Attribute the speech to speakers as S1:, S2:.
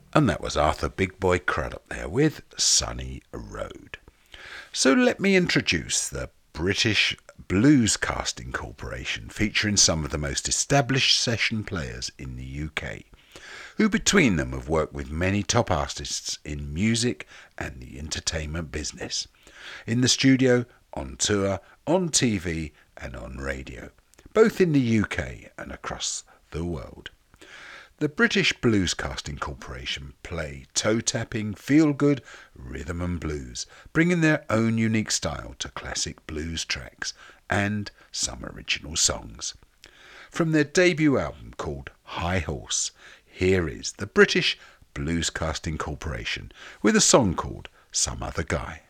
S1: And that was Arthur Big Boy Crudup there with Sunny Road. So let me introduce the British Blues Casting Corporation, featuring some of the most established session players in the UK, who between them have worked with many top artists in music and the entertainment business, in the studio, on tour, on TV and on radio, both in the UK and across the world. The British Blues Casting Corporation play toe-tapping, feel-good rhythm and blues, bringing their own unique style to classic blues tracks and some original songs. From their debut album called High Horse, here is the British Blues Casting Corporation with a song called Some Other Guy.